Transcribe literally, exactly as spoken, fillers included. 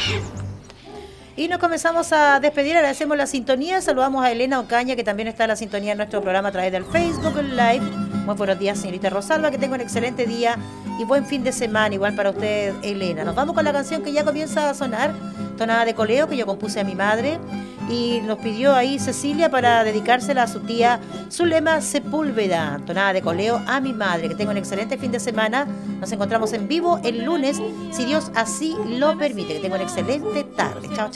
Y nos comenzamos a despedir, agradecemos la sintonía, saludamos a Elena Ocaña, que también está en la sintonía de nuestro programa a través del Facebook Live. Muy buenos días, señorita Rosalba, que tenga un excelente día y buen fin de semana, igual para usted, Elena. Nos vamos con la canción que ya comienza a sonar, Tonada de Coleo, que yo compuse a mi madre, y nos pidió ahí Cecilia para dedicársela a su tía Zulema Sepúlveda. Tonada de Coleo a mi madre, que tenga un excelente fin de semana. Nos encontramos en vivo el lunes, si Dios así lo permite. Que tenga una excelente tarde. Chao, chao.